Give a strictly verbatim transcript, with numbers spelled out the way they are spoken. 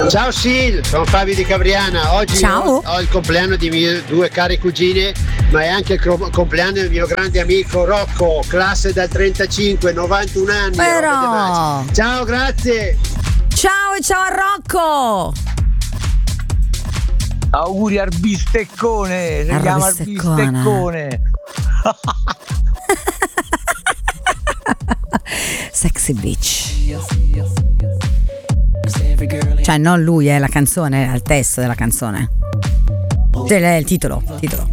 Ciao Sil, sono Fabio di Cavriana. Oggi Ciao. Ho, ho il compleanno di mie due care cugine, ma è anche il cro- compleanno del mio grande amico Rocco, classe dal trentacinque, novantuno anni. Però. Ciao, grazie. Ciao e ciao a Rocco. Auguri al bisteccone, si Al chiama il bisteccone. bisteccone. Sexy bitch. Cioè non lui, è la canzone, è il testo della canzone. Cioè è il titolo, titolo.